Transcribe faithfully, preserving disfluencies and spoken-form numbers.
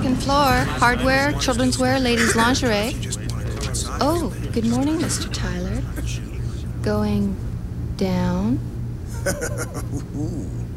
second floor. Hardware, children's wear, ladies' lingerie. Oh, good morning, Mister Tyler. Going down?